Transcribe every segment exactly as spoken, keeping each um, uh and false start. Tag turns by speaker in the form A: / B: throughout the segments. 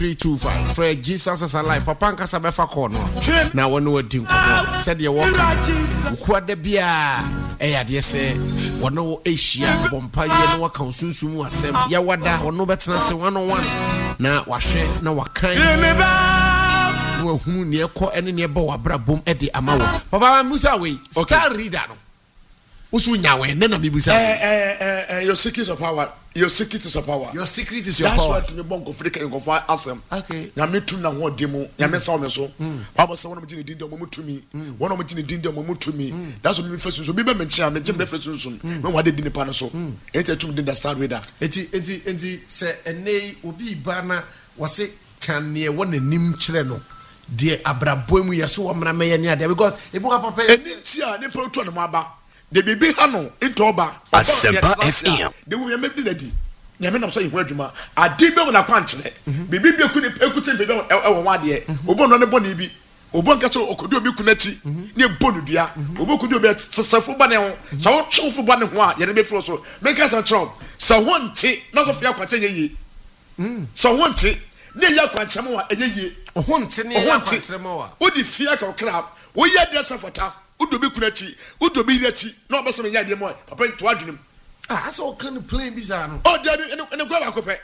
A: three two five. Fred Jesus is alive. Papa nkasa befa call no. Na wono wadi nkomo. Said ye work. Ukwa de bia eya de se wono ehia bompa ye no waka sunsumu asem. Ya wada wono betena se one on one. Na wahwe na wakan. Wo hu ne ekọ ene ne ba wabrabom e de amawo. Papa Musa we star reader no. Usu nyawe ne na bibusa.
B: Eh eh eh your secret of power. Your secret is your power.
A: Your secret is your
B: That's
A: power.
B: That's why to me bongo Africa you go find asem.
A: Okay.
B: Na me tu na ho demo. Ya me sa o me so. Baba say one of me din dem mo to me. One of me din dem mo to me. That's what me first so. Be be me chia me gem reference so. Me wa de din pa no so. Enti tum din da star reader.
A: Enti enti enti se ene obi ba na wose kan ne won anim kire no. De abrabomu yeso wo mra me ye ne ade because ebu papa
B: eni ti a ne pa to no aba. The baby hano into oba
C: Asempa F M.
B: The we make the lady. Nyame na so yihu adwuma. Ade be wona kwankyere. Bibi bi ku ni ekute bebe e wo wade. Obo no ne bo na bi. Obo nka so okodi obi ku nachi. Ne bo no dua. Obo kodi obi tsefo ba ne ho. So wo twofo ba ne ho a ye be flo so. Make us a trump. So wonte na so fia kwakye ye. Mm. So wonte ne ya kwakye mo a ye ye.
A: Ohonte ne ya kwakye mo a.
B: Odi fia ka okra. Wo ye de safota. Udobi kunachi, udobi irachi, no be some yade mo, papa to adwunim.
A: Ah, so can you play this ano?
B: Oh, there and and go back ope.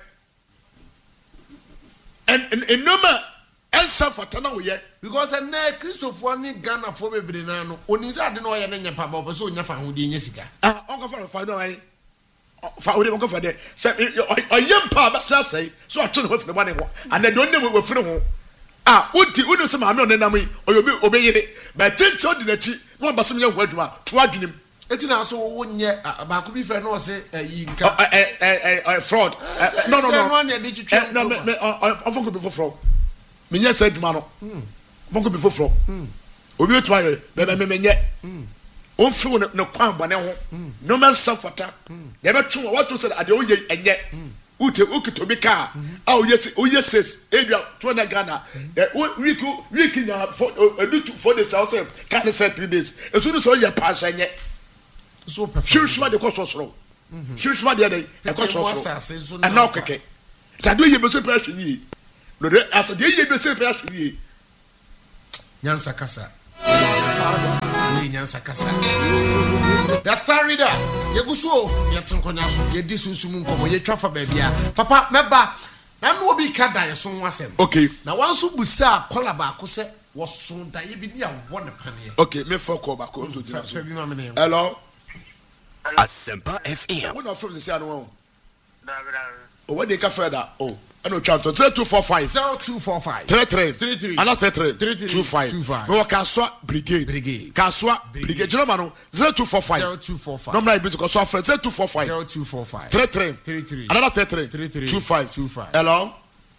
B: And and no ma answer for tana we
A: because and na Christopher ni Ghana for bebre na no. Oni say ade no ye na nyapa ba so nya fa hodi nya sika.
B: Ah, onko fa fa do ai. Fa we onko fa de. Say oyem pa ba say say so ato no fa ne ho. And the don dem we firi ho. Ah, uti unu se ma me onenam yi oyobi obeyire but tinto di nachi no ba sem nya ho adwuma to adwunim
A: eti na so wo nye ba ko bi fre no se yi nka
B: eh eh eh fraud no no no
A: no na de twetwe
B: no me on go be for fraud me nya say adwuma no on go be for fraud obi otu aye me me me nye on fi wo ne kwan bone ho no man safata de be twu what to say ade o ye enye ute ukitobi ka ah yes oh yes ebia to na Ghana week week na for edu for the south can say three days eso no so ye pass enye
A: so perfect
B: shushma de kososoro shushma de dey e kososoro and now keke that do ye be so pressure yi no de as de ye be so pressure yi
A: nyansa kasa we nyansa kasa the star reader yeguso yetinkonya so ye disunsumu nkomo ye twafa ba bia papa meba na no obi ka da yeso wasem
B: okay
A: na wanso busa kola ba ko se woso da ye bi dia won pane
B: okay me for call back on to the hello
C: Asempa F M.
B: When of from say anu o what dey ka freda oh ano twa to zero two four five
A: zero two four five
B: three three
A: three three
B: ana three three two five no kaswa brigade
A: brigade
B: kaswa brigade jero mano zero two four five
A: zero two four five
B: no na ibi ko so afre zero two four five
A: zero two four five
B: three three
A: three three
B: another three three two five two five hello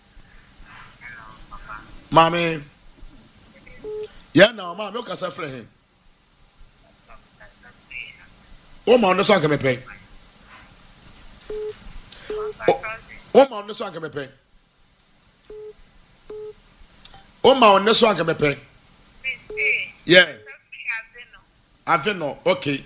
B: mami yeah now mami o kasa frɛ he o ma no so anke me pɛ o ma no so anke me pɛ o ma no so anke me pɛ yeah ave no okay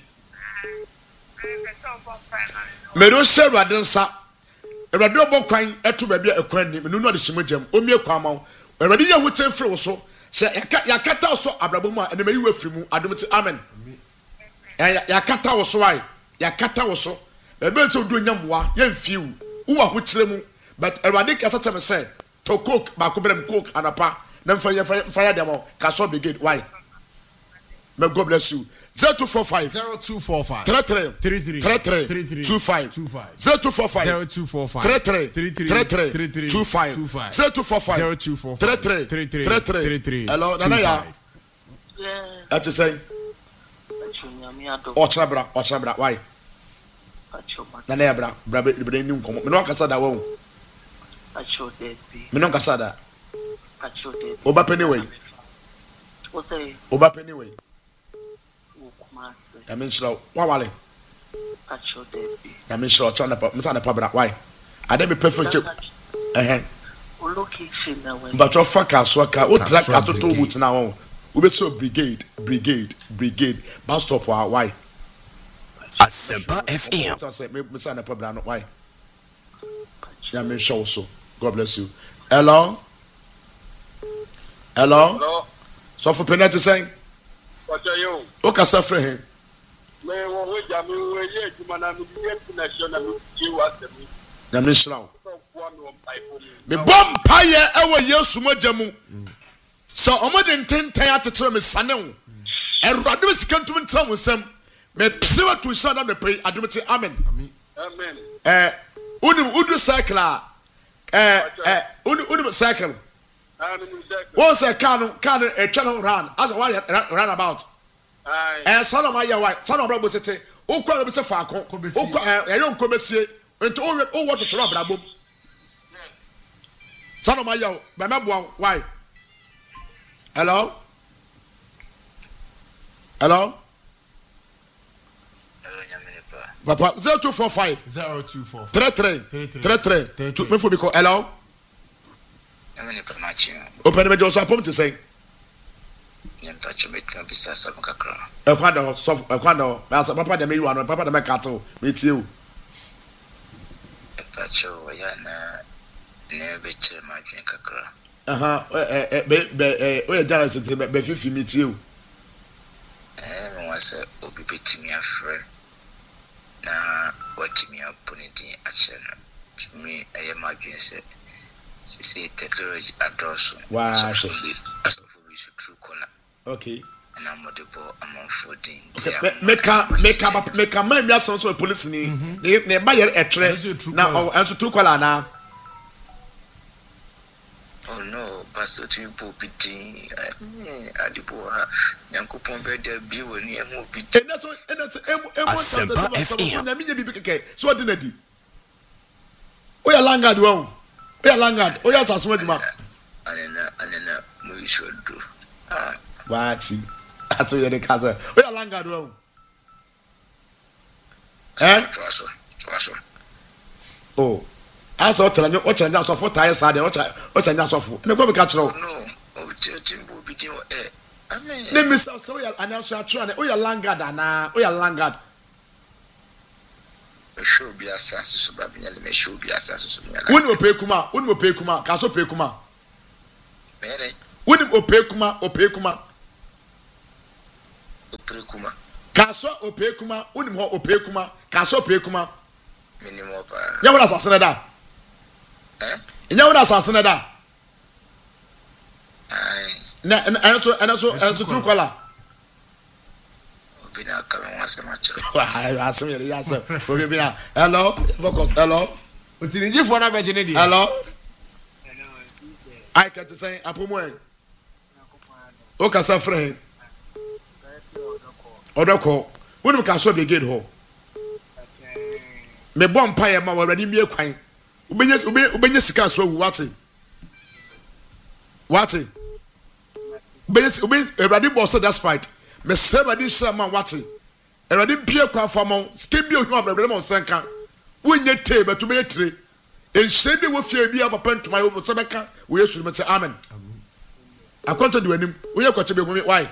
B: me do se Awurade nsa Awurade obɔ kwan eto ba bia ekwan ni me no no de hyemagam o mie kwan ma Awurade ye hote firi wo so se yakata so abrabom a ene mayi wafiri mu adom ti amen yakata wo so ai yakata wo so ebe se odu nyamwa ye mfiu wo wa ho kire mu but Awurade kata tell me say to cook ba ko brem cook anapa na mfa ye mfa ya demo ka so brigade why may God bless you zero two four five
A: zero two four five
B: three three
A: three
B: three
A: three
B: two five zero two four five
A: zero two four five
B: three three three three two five zero two four five
A: zero two four five
B: three three three three hello nana ya that is say Ochabra Ochabra why nana ya bra bra be be ni nkomo me no kasa da wo me no kasa da oba penny way oba penny way I mean slow wa wale I mean slow chana pa msa na pa bra why I dey be perfect eh eh but your fuck aso aka o track atoto boot na wo we be so brigade brigade brigade bus stop why
C: Asempa F M.
B: Me msa na pa bra no why ya me show so God bless you Hello? Hello?
D: Hello?
B: So for penalty saying?
D: What are you?
B: Okay, suffer him.
D: May we jam you a year to man and the national you was the me.
B: Yamishrao.
D: One of my phone.
B: Me bomb pie ever years sumo jamu. So omo den ten ten to tell me sanew. And Radus come to me tell me some. Me psiwa to shada me pray adumati amen.
D: Amen.
B: Eh, unu udu cycle ah. Eh eh unu unu cycle. One say can can a channel run as a why run about. Eh son of my why son of brabo sete. O kwa be se fa ko. O kwa eh yon ko besie. Enti o o what to tro brabo. Son of my yo, be mebo why? Hello? Hello? Papa zero two four five
A: zero two four
B: three three three three two me for because hello open me just apom to say
E: nem touch me can be sa some kakra
B: e kwado so e kwado na so papa de me you papa de me kato me tie o
E: e touch o ya na ne be che ma dwen kakra
B: aha eh be be o ya jara se be fifi me tie o
E: eh me was obi betimi afre na watimi aponiti ache na me e ma dwen se see technology adroso
B: wow
E: so we should true corner
B: okay
E: and I'm the ball among fourteen
B: make make up make a man so so police ni ne ba ye etre na o enso true corner na
E: oh no pastor to po piti adibo ha yankopon be da bi woni e mo piti
B: ena so ena so emo emo na mi je bibi keke so ordinary o ya langard won o ya langard o ya saso aduma
E: anena anena mo ishodo ah
B: wati aso ye de kaza o ya langard won eh
E: traso traso
B: oh asa o tell o tell na so for tire side o tell o tell na so for na go be ka tro
E: no o timbo bidi o eh amen
B: ne mi so so ya announce atro na o ya langard ana o ya langard
E: show bi asase so ba binya le show bi asase so binya
B: woni opekuma woni opekuma ka so opekuma
E: mere
B: woni opekuma opekuma
E: opekuma
B: ka so opekuma woni ho opekuma ka so opekuma
E: minimum pa
B: ya wona asase na da
E: eh
B: ya wona asase na da
E: ai
B: na na so na so so true color
E: bina kama wasema cho
B: wa asem ye ya so obi bina hello focus hello
A: otiniji fo na be jene di
B: hello I can say apomo en o ka sa frɛ odoko wonu ka so be gate ho me bom pa ye ma wawani mi ekwan ubenye ubenye sika so wu wate wate ubenye ubenye everybody boss that fight me everybody say man wate everybody bie kwa famon skin bi ohun abrabere mo senka wonye te betu be tre enhye bi wo fie bi papa ntoma yo so beka wo yesu me say amen akonto de wanim wo ye kwache be hu why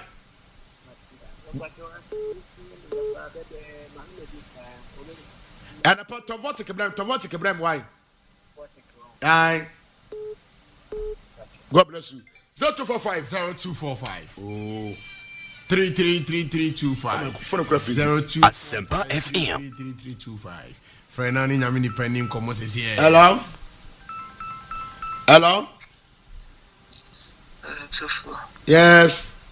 B: and a part of what to blame to what to blame why aye God bless you zero two four five
A: zero two four five
B: oh
A: three three three three two five zero two
C: Asempa F M
A: three three two five Frenani nyame ni penim komo sisi e
B: hello hello
E: so
B: yes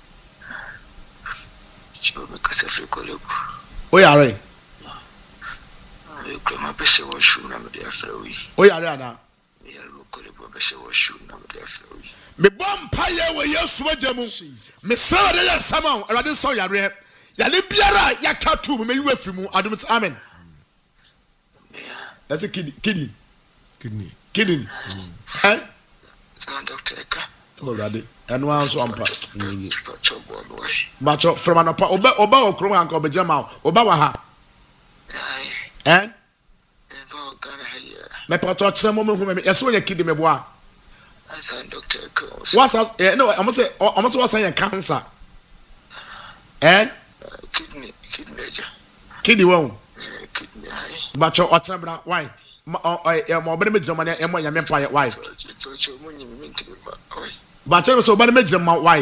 E: so be ka se fri kolego
B: o yare
E: e ko ma pese wo shu na me de afra wi
B: o yare ana
E: e yaro kolego pese wo shu na me de afra wi
B: me bom paye we yesu majamu me sara de yasama awade so yare yale biara yakatu me yiwe fimu adum amen that's a kidney kidney
A: kidney
B: kidney eh
E: so doctor ka
B: oh rade enu anso ampa nyi
E: chobo boy
B: macho from anapa oba oba okro anka obejira ma oba wa ha
E: ai
B: eh
E: e ba kana haya
B: me pato kire mo mehu me yesi wonya kidney me boa
E: asa doctor ka
B: what's up eh no I'm say I'm say what's your cancer eh
E: kidney kidney ja
B: kidney won
E: kidney ai
B: macho ochebra why ɛ ma ɔbɛn mi gyina ma ne ɛmɔ nyame mpa yɛ why bàtɛ mi sɛ ɔbɛn mi gyina ma why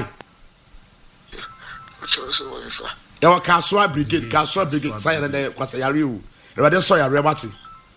B: yɛ wɔ Kasua brigade Kasua brigade saa yɛrɛ dɛ kwasa yare o ɛwɛde sɔ yare wate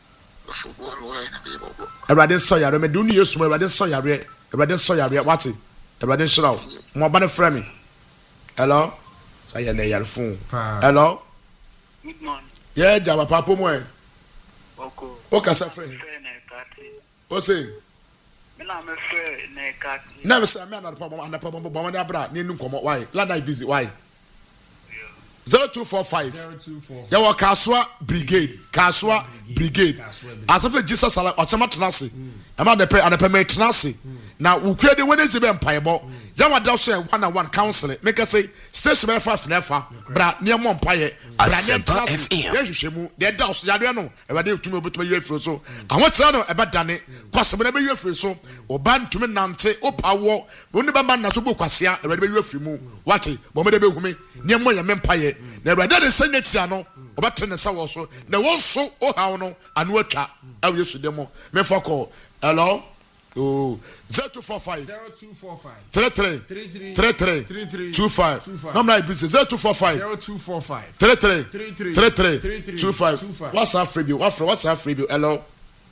B: ɛwɛde sɔ yare mɛ de unu yɛ suma ɛwɛde sɔ yare ɛwɛde sɔ yare wate ɛwɛde nhyira o mo ɔba ne frɛ mi hello saa yɛ dɛ yare fon hello
F: good morning
B: yɛ gya papa po mu ɛ
F: oko
B: o kasa frɛ o se
F: me na me frɛ na kati
B: na me say me na papa na papa bo mo de abra ni nu komo why lana busy why zero two four five ya wa Kasua brigade Kasua brigade asafe Jesus ala ochama tenase e ma de pe anape me tenase na ukwe de Wednesday be mpaebo ya wa da so one on one counseling make say station be five na fa bra ne mo mpaye bra ne tenase ya hwehwemu de da so ya de no e ba de tumi obetuma ye afro so awon tira no e ba dane kwasem na be ye afro so oba ntumi nante opawo oni ba man na so bo kwasea e ba de be ye afimu wate bo me de be humi ne mo ya me mpaye na ba de senyetia no obetre ne sa wo so na wo so o hawo no anu atwa awo yesu demo me foko hello oh zero two four five
A: zero two four five
B: three three three three two five number I business zero two four five
A: zero two four five
B: three three three three two five what's our free bill what's what's our free bill hello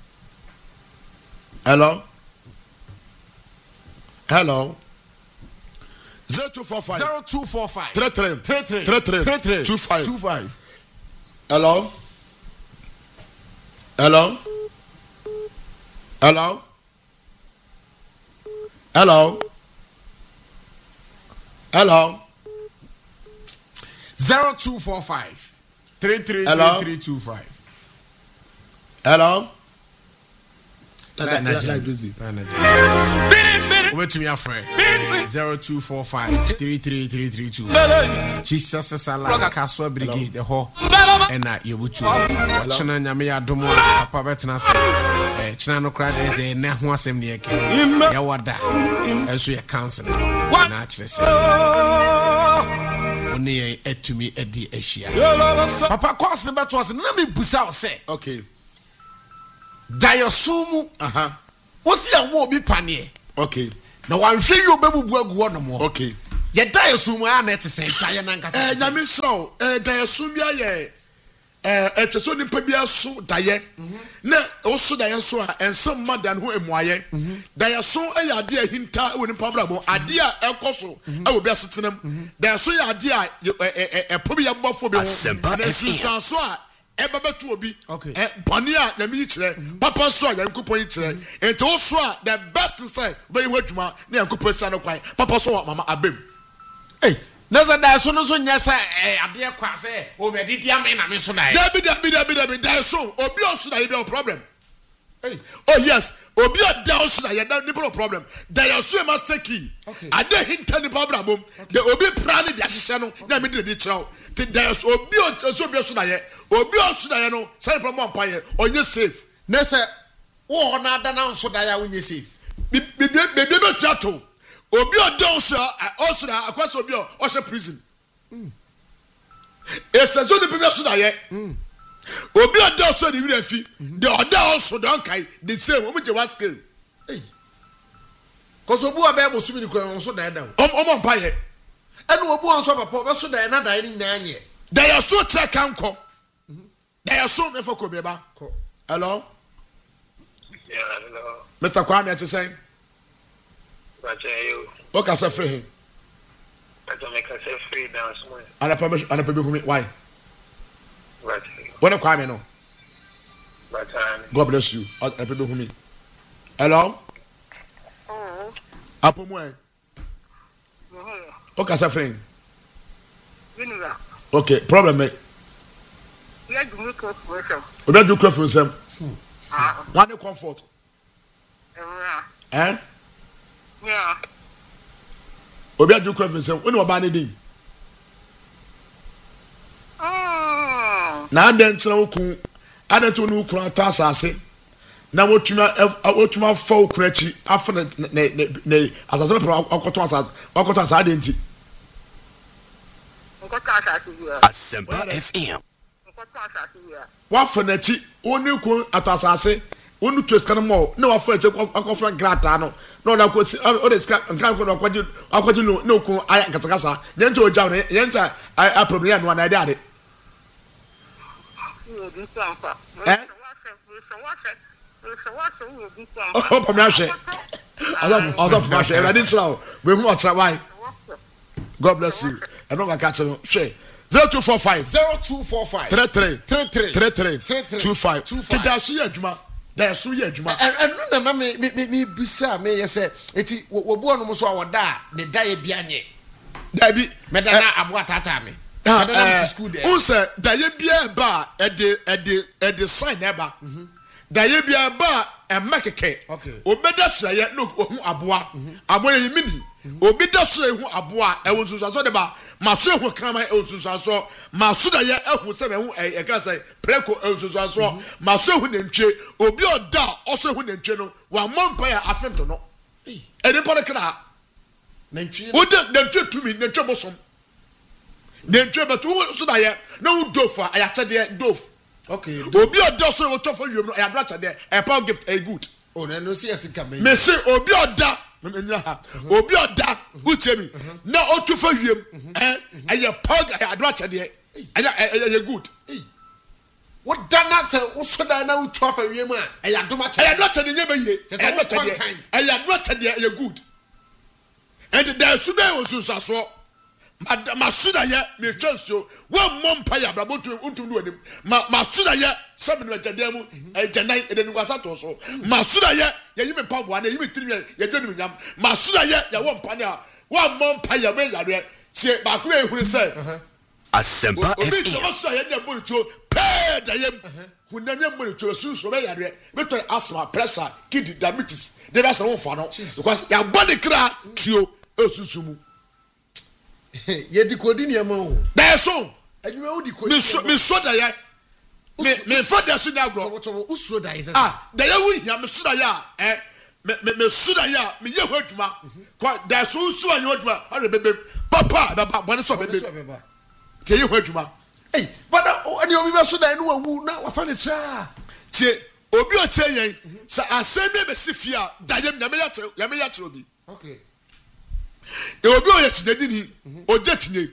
B: hello hello zero two four five
A: zero two four five
B: three three
A: three three
B: three three
A: three three
B: two five
A: two five
B: hello hello hello hello hello
A: zero two four five three three
B: Hello?
A: three three two five
B: hello
A: Like
B: like busy
A: Wait to me, friend. Zero two four five three three three three two. Jesus Sala Kasua Brigade the ho and na yebutu. China nyame ya domo papa betena se. Eh china no crowd is a na ho asem ne yake. Ya wada. Enso ya council. Na chire se. Oni etumi edi ehia. Papa course number two was na me busa o se.
B: okay
A: Dayosumu.
B: uh-huh
A: Osi ya wo bi panie.
B: okay
A: Na wanhwe yi obebubu agu ho no mo.
B: okay
A: Ye dayosumu ya na ete se taye na nkasa.
B: eh nyame so eh dayesumu ya ye eh etweso nipa bi aso daye na oso daye so a ensem madan ho emuaye dayeso e ya de ahinta e woni pabrabo ade a ekoso e wo bi asetenam dayeso ya ade a e pobi ya bofo bi ho na susan so a eba betu obi eh boni a na mi kire papa so a yankopon kire enti o so a the best say be hu adwuma na yankopon sa no kwan papa so mama abem
A: Hey, nasa da so no so nya sa ade kwa se o be didi am na me so na.
B: Dabi dabi dabi dabi da so obi o so na you problem.
A: Hey,
B: oh yes obi o da so na you no problem. Da so e master key. Ade hinta ni problem bom. The obi pra ni dia hye no na me di kyerɛw. Ti da so obi o so obi so na ye. Obi o so na ye no say problem ampa ye. Onye safe.
A: nasa wo na da na so da ya wonye safe.
B: Bi bi bi bi be tuato. Obi o da so also na akwaso obi o o prison. Mm. Esazo ni bi so na ye. Mm. Obi o da so ni wi afi. The other also don kai the same. Omo je was scale.
A: Hey. Cause obu abe bo sumi ni kwa so da da.
B: Om om mpa ye.
A: Enu obu on so papa be so da na da ni na anye.
B: They are so check and come. They are so never come back. Hello?
D: Yeah, hello.
B: Mister Kwame, what you saying?
D: But you,
B: Okay, say free.
D: but I make us free down somewhere.
B: And I permission, and I permission. Why?
D: But
B: When I Kwame no.
D: but um,
B: God bless you. I permission. Hello?
F: Oh.
B: Apo mo.
F: Oh.
B: Okay, say free.
F: Winura.
B: Okay, problem me.
F: We are doing close worship.
B: We don't do craft for them.
F: Ah.
B: One comfort.
F: Yeah.
B: Eh?
F: Yeah.
B: We don't do craft for them. When you buy anything.
F: Oh.
B: Na den tena oku. Adan to no kura ta asase. Na wotuma wotuma fa okura chi afa ne ne ne asase pe akoto asase. Akoto asase de nti.
F: Nko ka ka ti ya.
C: Asempa F M.
B: wafa n'akyi woni ko atwasase wonu tweskan mo na wafa akyi akɔfa grata no na ɔda ko o de ska nkan ko na akɔgye akɔgye no na ko aya katakasa nyenta o jaw no nyenta a problem ya no na ade ade eh oh pa me ahwe azam azam pa ahwe ready slow we hu otra why God bless you and no catch no hwe zero two four five
A: zero two four five
B: three three
A: three three
B: three three two five tida so ye adwuma da so ye adwuma
A: enu na na me me me bisa me yese eti wo bu onu so awoda ne da ye bia nye
B: da bi
A: me da na abo atata me da na school there
B: unse da ye bia ba e de e de e de sign eba da ye bia ba e makeke obeda sraye no ohu aboa aboa ye mini obi da so ehu aboa e won so so de ba maso ehu kama e won so so maso da ye ehu se ehu e ka say preko e so so so maso ehu nantwe obi oda oso ehu nantwe no wa mompa ya afento no e de pore kra
A: nantwe
B: oda nantwe tumi nantwe bosom nantwe beto so da ye na udofa ayatade dof
A: okay
B: obi oda so e tofo yom no ayadra chade e power gift a good
A: oh na no see esi kama
B: me say obi oda obi oda utemi na otufa wiem eh eye pog adwa chede aya eye good
A: what dana say usoda na utufa wiem a eye adoma chede
B: eye adwa chede nye be ye eye adwa chede eye adwa chede eye good and there should be osusa so masuda ye me transio one mompa ya brabotu untum no anim masuda ye seven na jademu e janai e denu kwata to so masuda ye ye yime pamboa na yime tiri ye denu nyam masuda ye ya won pa na one mompa ya me yare se ba ko ehuru se
C: Asempa F
B: obi
C: M.
B: so masuda ye na boruto pe da yem hunam ye boruto sunso me yare beto asthma pressure kidney diabetes dey be say won fa no because ya body kra tuo esusumu
A: ye di kodi ni ema o
B: da so
A: adwuma wo di kodi
B: me so me so da ye me me for da so na gro
A: so usro da is
B: ah da ye wo hia me so da ya eh me me me so da ya me ye ho adwuma ko da so so anyo adwuma ore bebe papa baba bone so bebe te ye ho adwuma
A: eh but ani obi be so da no wawu na wa fa ne tra
B: tie obi o tie yen sa asemi be sifia da ye nyame ya tro ya me ya tro bi
A: okay
B: e obi o ye tinedi ni o je tinye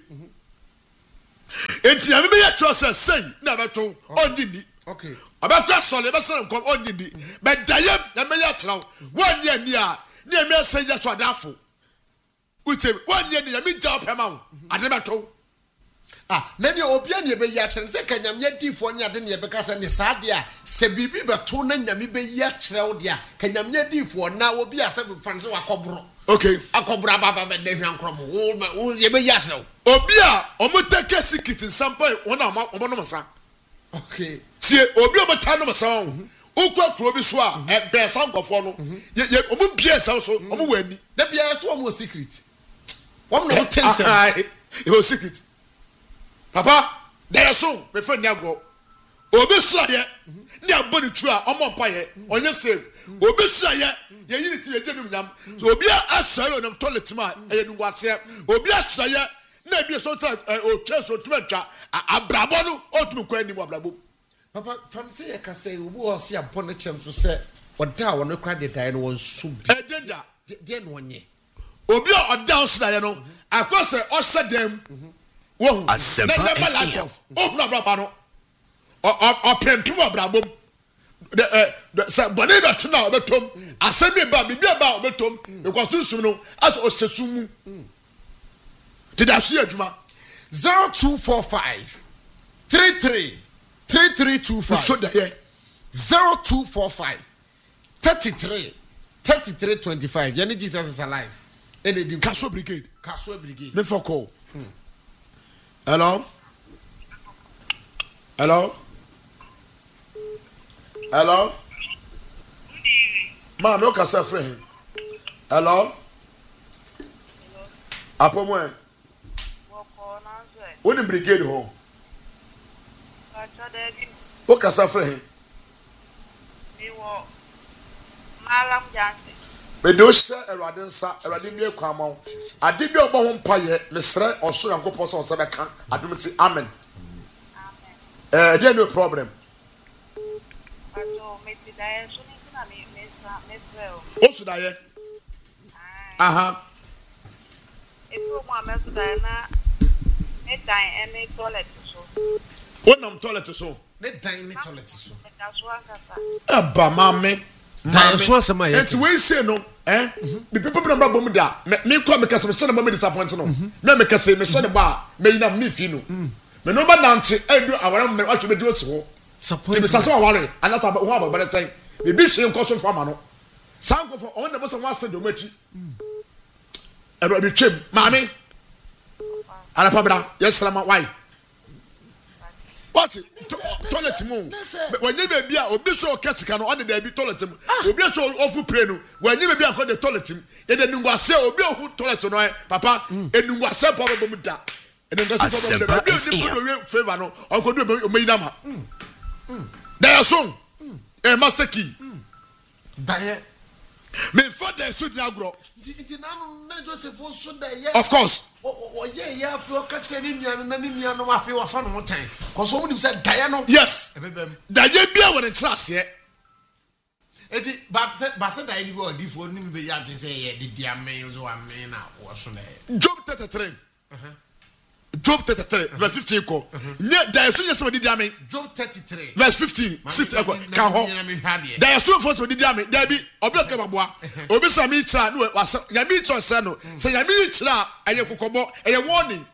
B: enti ame be ye tro say say na beto ondi ni
A: okay
B: abakwa sole be say nkom ondi ni be dayem na me ye tro won ye ni a ni me say ye to adafo uche won ye ni ya me ja opema wo ade beto
A: ah na ni obi ani be ya kire say kanyam ye difo ni ade ne be ka say ne saade a se bibi beto na nyame be ya kire wo de a kanyam ye difo na obi a se be fanse wakobro
B: okay
A: akobra baba be de hwan krom wo ye be ya kire
B: obi a omuteke sikiti sampa wona omo no masa
A: okay
B: tie obi o meta no masa won ukwa kro bi so a e be sankofo no ye omo bia sa so omo wani
A: da bia so omo secret won no tension
B: ai e o secret papa there so me fa ni agro obi so ye ni aboni tu a omo mpa ye onye save obi so ye ye yiri ti ye num nyam so obi asaro nam toilet ma e nu wase obi asoro ye na bi so tra o cheso tumetwa abrabo no otum kwa ni mo abrabo
A: papa fancy ye ka say obi o se abon na chem so se oda won kwa de dai no won su bi
B: e danger
A: de no onye
B: obi o oda so da ye no akose o se dem wo
C: Asempa F M.
B: o na abrabo no o o prentum abrabo the the say bone be to na obetom asemi ba bibi ba obetom because susum no as o sesumu did I see adwuma
A: zero two four five three three three three two five
B: so da ye
A: zero two four five thirty-three thirty-three twenty-five yani Jesus is alive any dim
B: Kaso brigade
A: Kaso brigade
B: me for call hello hello hello man no kasa friend hello apomo e woni brigade ho o kasa friend
F: Malam Jansi.
B: me do se erade nsa erade mi ekwama ade bi obo ho mpaye mesre oso yankopɔ se o se beka adumti amen Eh, there no problem.
F: Pato, me ti dai so ni na me me sa me sel.
B: O su da ye. Aha.
F: E fu mo me su dai na me dai any toilet so.
B: What nam toilet so?
A: Ne dan ne toilet so.
F: Me ka so akasa.
B: Aba mame.
A: Dan so asema ye.
B: Enti we say no, eh? Me people be na bom da. Me kwa me kasa me say na me disappoint no. Na me kasa me say na ba, me na me fi no. Me no ba nante edu awara me wa me di osi ho.
A: Disappoint.
B: Me sase aware, anasa ho aba bare say. Me bi hye nko so fama no. Sanko for on na bo say wa say do machi. Ero bi twem, mame. Ala pabra, yes rama why? What? Toilet mu. When you be a obi so kesika no on the be toilet mu. Obi so ofu pray no. When you be a the toilet mu. E de nungwase obi ohu toilet no papa enungwase papa bom da. Enungwase papa bom da. Obi ni do favor no. Onko do o meyi dama. There so. E master key.
A: Daye.
B: Me for the so di agro.
A: Nti na no na Joseph so da ye.
B: Of course.
A: O ye ye afi o ka kire ni nuanu na ni nuanu afi wa fa no motan. Ko so munim say daye no.
B: Yes.
A: Ebebem.
B: Daye bia won class ye.
A: Eti ba se ba se daye bi odifo nim be ya dwen say ye di dia men so amen na wo so na ye.
B: Job thirty-three. Uh-huh. Job thirty-three verse fifteen ko. Nye daye so yes di dia men.
A: Job thirty-three
B: verse fifteen six ko kan ho. Daye so first di dia men. Daye bi obi o ke baboa. Obi sa mi tira no wasa. Ya mi tira sa no. Say ya mi tira aye kokobo, aye warning.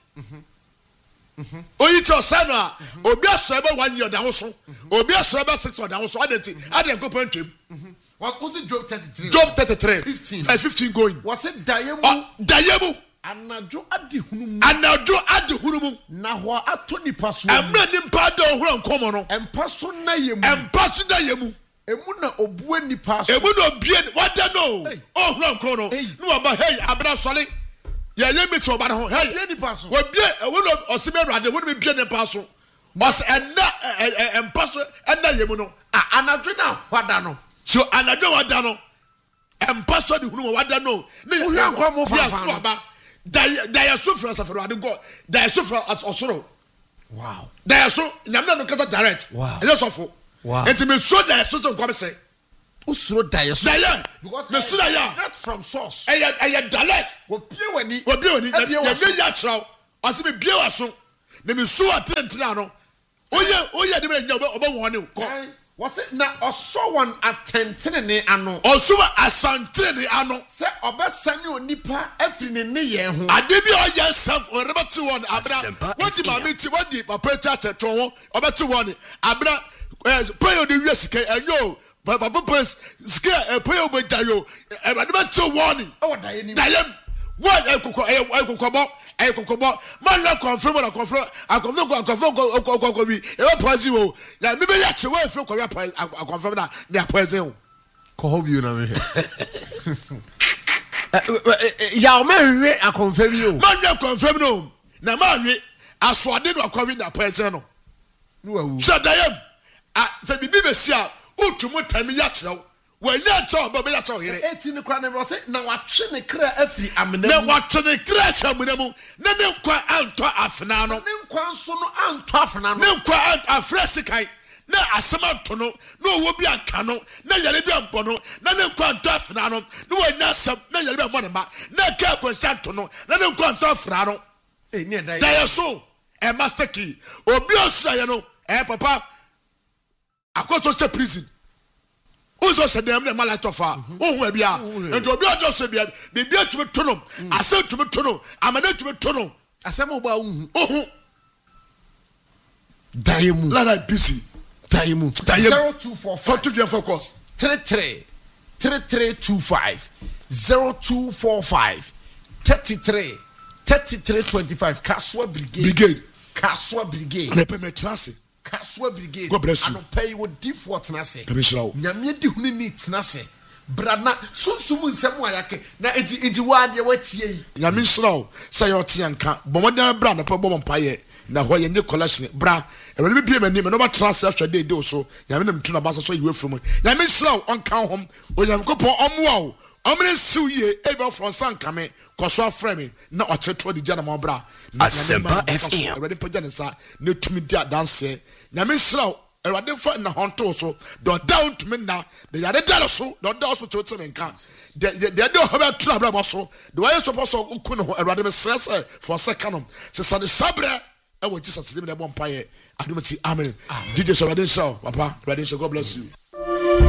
B: Mhm. Oyi tira sa no obi aso ebe one year da ho so. Obi aso ebe six year da ho so. Adenti, adem ko pantwem.
A: What was it Job thirty-three?
B: Job thirty-three.
A: fifteen.
B: Verse fifteen going.
A: Was it daye mu?
B: Oh, daye mu.
A: Anajo adi hunumu.
B: Anajo adi hunumu.
A: Na ho ato nipa so.
B: Emre nimpa do hura nkomo no.
A: Empa so na yemu.
B: Empa so na yemu.
A: Emu na obue nipa so.
B: Emu no bie wada no. Oh hura nkomo no. No aba hey abra sole. Ye ye mi to oba ho. Hey
A: ye nipa so.
B: We bie ewu no osime ruade wo no bie nipa so. Mas enna empa so enna yemu no.
A: Ah anajo na wada no.
B: So anajo wada no. Empa so di hunu wada no. Ni
A: hura nkomo fa fa.
B: Daya so from Safari de God. Daya so from as Osoro.
A: Wow.
B: Daya so nyamna no kasa direct.
A: Wow.
B: Ele so fo.
A: Wow.
B: Enti me so daya so so kwam say.
A: Usuro daya so.
B: Daya.
A: Because
B: me so daya.
A: Not from source.
B: Eya eya direct.
A: Wo pie wani.
B: Wo pie wani. Ya me ya traw. Ase me bie waso. Na me so atrentra no. Oye oye de me nya oba won ne ko.
A: Was it na oso one atentene ne ano.
B: Oso asantene ne ano.
A: Se obesane onipa afri ne ne ye ho.
B: Ade bi o ye self o reba to one abra. What di mama ti what di papa ti atetron ho. Obeto one abra pray o de wi sika enyo. Papa papa sika pray o be jayo. E ba de to one.
A: O daye ni.
B: Daye what e kokko e kokko e kokko man la confirm na confirm a confirm ko confirm ko ko ko bi e ba pause wo na me be ya che we feel ko a confirm na na pause wo
A: ko hobi you na me ya o me we a confirm you
B: man na confirm no na man we asoade no akwa na pause no
A: no awu
B: so dayem a se bibi be sia utumu tami ya kyerɛw when you talk about better talk here.
A: eighteen the crown never say na watch ne kra afri amena.
B: Na watch ne kra afri amena mu. Na ne nkwa anto afna no.
A: Ne nkwa nso no anto afna no.
B: Ne nkwa afra sikai. Na asema to no. Na owo bi anka no. Na yare bi ampo no. Na ne nkwa anto afna no. Na wo nya asem na yare bi ampo ne ma. Na ka kwensha to no. Na ne nkwa anto afra no.
A: Eh ne dai.
B: Dai so e master key. Obi osua ye no. Eh papa. Akoto che prison. Uzo se dem na mala tofa ohun e bia ento obi odo so bia bibia tumi tono ase tumi tono amana tumi tono
A: asem oba ohun
B: ohun
A: daimu
B: la la busy
A: daimu zero two four five
B: two focus
A: three three three three two five zero two four five thirty-three thirty-three twenty-five Kaswa Brigade
B: Brigade
A: Kaswa Brigade
B: na penetrance
A: Kaswa Brigade.
B: God bless you.
A: I don't pay with default na se.
B: Kabishrawo.
A: Nyame di huni ni tena se. Brana sunsumu nsemu ayake na enti enti wa de watie yi.
B: Nyame shrawo say yo te anka. Bomodan bra na pe bom paye na ho ye nye collection bra. E we bi mani me no ba transfer hwe dey dey so. Nyame na mtu na ba so yi we from. Nyame shrawo onka hom. Onyam kopon omwa o. Omni suye ebe from san kame koso frame na ocheto di jana mobra
C: Asempa F M
B: already pagane sa ne tumi dia dance na me sraw erade fa na honto so do down to me na the yade dalo so do down hospital to menka the the the do have tra bra so the way suppose so ku no erade me stress for second se sa de sabre e wo Jesus dem na bon paye adumati amen. D J so erade show papa erade show God bless you.